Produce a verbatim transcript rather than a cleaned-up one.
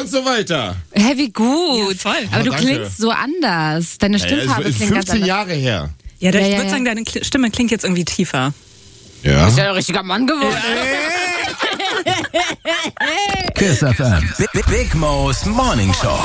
und so weiter. Hä, wie gut. Ja, voll. Aber Oh, du danke. klingst so anders. Deine Ja, Stimmfarbe ja, ist klingt ganz fünfzehn anders. Jahre her. Ja, Ja, ich ja, würde ja. sagen, deine Kli- Stimme klingt jetzt irgendwie tiefer. Ja. Ist ja ein richtiger Mann geworden. Kiss F M. Big, Big Mo's Morning Show.